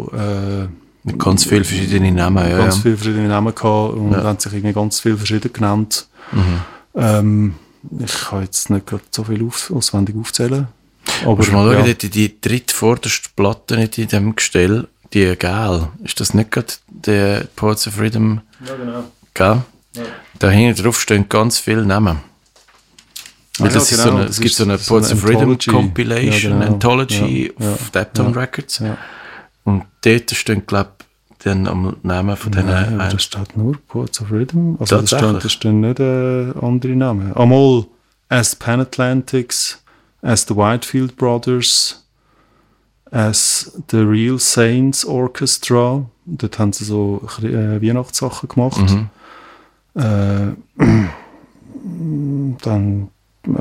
mit ganz vielen verschiedenen Namen, viele verschiedene Namen gehabt und haben sich irgendwie ganz viele verschiedene genannt. Ich kann jetzt nicht gerade so viel auswendig aufzählen. Aber musst du mal schauen, die drittvorderste Platte nicht in dem Gestell, die Gel, ist das nicht gerade der Poets of Rhythm? Ja, genau. Gell? Ja. Da hinten drauf stehen ganz viele Namen. Weil das ist es gibt so eine Poets of Rhythm Compilation, Anthology auf Depton Records. Ja. Und dort stehen, glaube ich, dann am Namen von diesen... Da steht nur Poets of Rhythm. Also da stehen nicht andere Namen. Einmal as Pan Atlantics, as the Whitefield Brothers, as the Real Saints Orchestra. Dort haben sie so Weihnachtssachen gemacht. Dann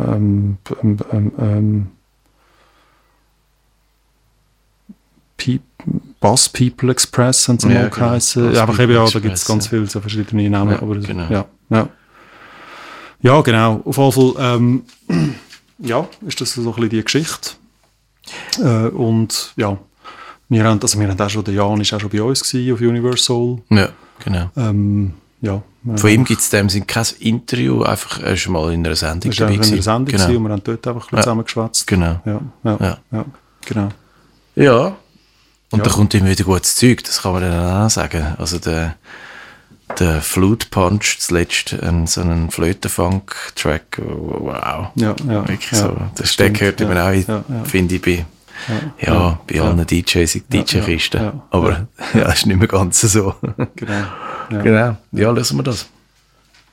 Bass People Express haben sie mal geheißen. Ja, aber eben, da gibt es ganz viele so verschiedene Namen. Ja, aber genau. Ja, genau. Auf jeden Fall ist das so ein bisschen die Geschichte. Und ja, wir haben auch schon, der Jan ist auch schon bei uns gewesen, auf Universal. Ja, genau. Von ihm gibt es in dem Sinne kein Interview, einfach er ist schon mal in einer Sendung dabei gewesen. In einer Sendung gewesen, und wir haben dort einfach zusammen geschwätzt. Genau. Ja, genau. Ja, und da kommt immer wieder gutes Zeug, das kann man dann auch sagen. Also der Flute Punch, zuletzt so einen Flötenfunk-Track, wow. Ja. Wirklich so. Das gehört immer auch, finde ich, bei allen DJs, DJ-Kisten. Aber das ist nicht mehr ganz so. Genau. Genau. Ja, lassen wir das.